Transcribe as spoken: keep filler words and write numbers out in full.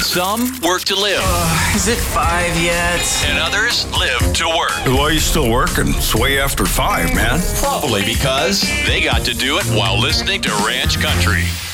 Some work to live. Uh, is it five yet? And others live to work. Why are you still working? It's way after five, man. Probably because they got to do it while listening to Ranch Country.